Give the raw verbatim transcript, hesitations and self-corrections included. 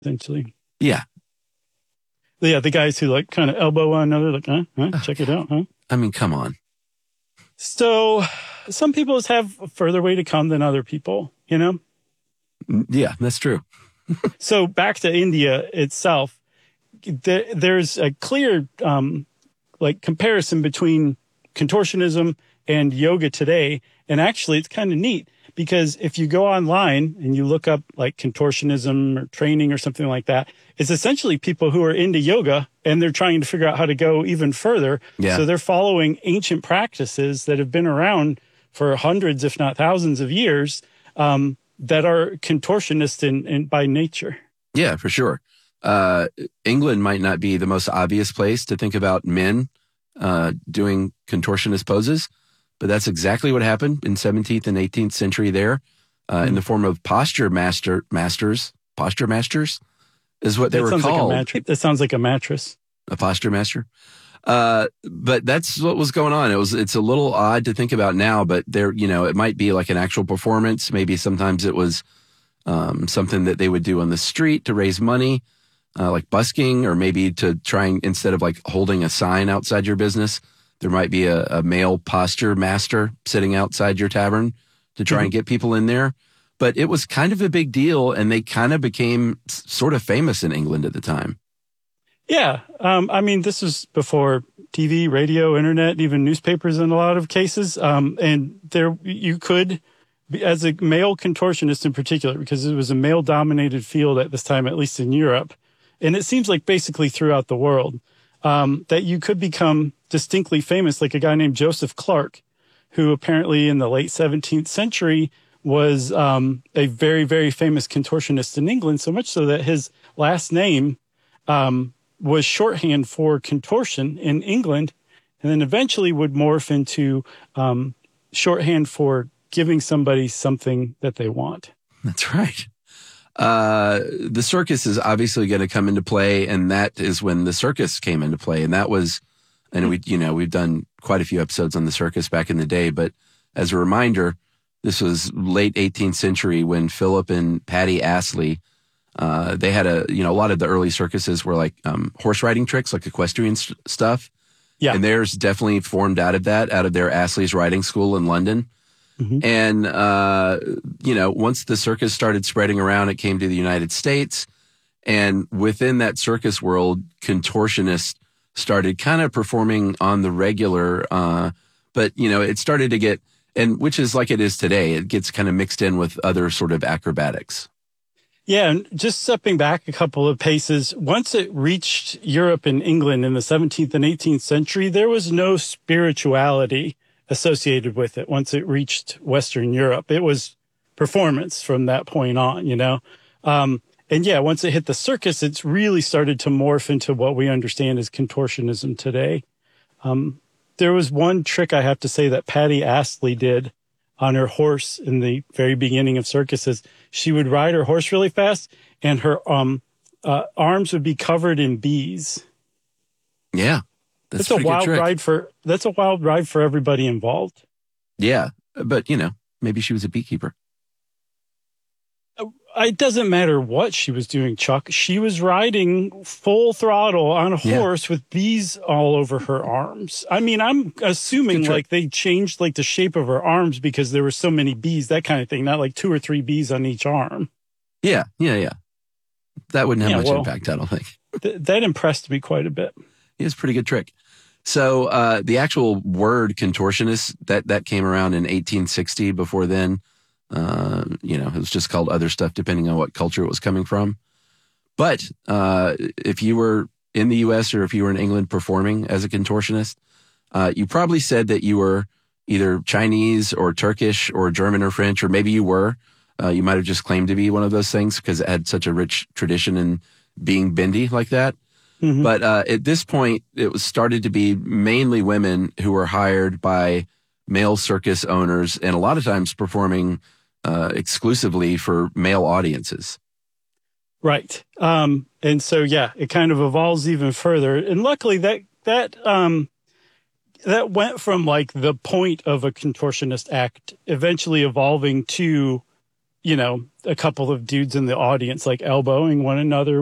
essentially. Yeah. Yeah, the guys who like kind of elbow one another, like, huh, huh, check it out, huh? I mean, come on. So some people have a further way to come than other people, you know? Yeah, that's true. So back to India itself, there, there's a clear um, like comparison between contortionism and yoga today. And actually, it's kind of neat because if you go online and you look up like contortionism or training or something like that, it's essentially people who are into yoga and they're trying to figure out how to go even further. Yeah. So they're following ancient practices that have been around for hundreds, if not thousands of years, um, that are contortionist in, in by nature. Yeah, for sure. Uh, England might not be the most obvious place to think about men uh, doing contortionist poses, but that's exactly what happened in seventeenth and eighteenth century there, uh, mm-hmm. in the form of posture master masters. Posture masters is what they that were sounds called. Like a mattress. That sounds like a mattress. A posture master. Uh, but that's what was going on. It was, it's a little odd to think about now, but there, you know, it might be like an actual performance. Maybe sometimes it was, um, something that they would do on the street to raise money, uh, like busking, or maybe to try and, instead of like holding a sign outside your business, there might be a, a male posture master sitting outside your tavern to try mm-hmm. and get people in there. But it was kind of a big deal, and they kind of became s- sort of famous in England at the time. Yeah. Um, I mean, this was before T V, radio, internet, even newspapers in a lot of cases. Um, and there you could, be, as a male contortionist in particular, because it was a male-dominated field at this time, at least in Europe, and it seems like basically throughout the world, um, that you could become distinctly famous, like a guy named Joseph Clark, who apparently in the late seventeenth century was um, a very, very famous contortionist in England, so much so that his last name um, was shorthand for contortion in England, and then eventually would morph into um, shorthand for giving somebody something that they want. That's right. Uh, the circus is obviously going to come into play, and that is when the circus came into play. And that was, and we, you know, we've done quite a few episodes on the circus back in the day, but as a reminder, this was late eighteenth century when Philip and Patty Astley, uh, they had a, you know, a lot of the early circuses were like, um, horse riding tricks, like equestrian st- stuff. Yeah. And theirs definitely formed out of that, out of their Astley's riding school in London. Mm-hmm. And, uh, you know, once the circus started spreading around, it came to the United States. And within that circus world, contortionists started kind of performing on the regular. Uh, but, you know, it started to get, and which is like it is today, it gets kind of mixed in with other sort of acrobatics. Yeah, and just stepping back a couple of paces, once it reached Europe and England in the seventeenth and eighteenth century, there was no spirituality associated with it. Once it reached Western Europe, it was performance from that point on, you know? Um, and yeah, once it hit the circus, it's really started to morph into what we understand as contortionism today. Um, there was one trick I have to say that Patty Astley did on her horse in the very beginning of circuses. She would ride her horse really fast, and her um, uh, arms would be covered in bees. Yeah. That's, that's a wild ride for, that's a wild ride for everybody involved. Yeah. But, you know, maybe she was a beekeeper. It doesn't matter what she was doing, Chuck. She was riding full throttle on a horse yeah. with bees all over her arms. I mean, I'm assuming like they changed like the shape of her arms because there were so many bees, that kind of thing. Not like two or three bees on each arm. Yeah, yeah, yeah. That wouldn't have yeah, much well, impact, I don't think. th- that impressed me quite a bit. It's a pretty good trick. So uh, the actual word contortionist, that, that came around in eighteen sixty. Before then, uh, you know, it was just called other stuff depending on what culture it was coming from. But uh, if you were in the U S or if you were in England performing as a contortionist, uh, you probably said that you were either Chinese or Turkish or German or French, or maybe you were. Uh, you might have just claimed to be one of those things because it had such a rich tradition in being bendy like that. Mm-hmm. But uh, at this point, it was started to be mainly women who were hired by male circus owners, and a lot of times performing uh, exclusively for male audiences. Right. Um, and so, yeah, it kind of evolves even further. And luckily that, that, um, that went from like the point of a contortionist act eventually evolving to you know, a couple of dudes in the audience like elbowing one another